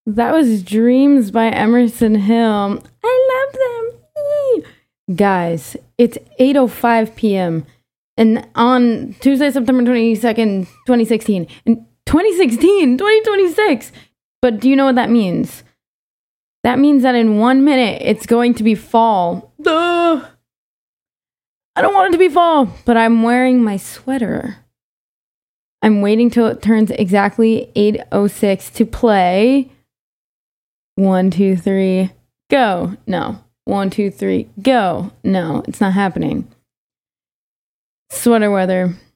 That was Dreams by Emerson Hill. I love them. Eee. Guys, it's 8:05 p.m. and on Tuesday, September 22nd, 2016. And 2026. But do you know what that means? That means that in 1 minute, it's going to be fall. Duh! I don't want it to be fall, but I'm wearing my sweater. I'm waiting till it turns exactly 8:06 to play. 1, 2, 3, go. No. 1, 2, 3, go. No, it's not happening. Sweater weather.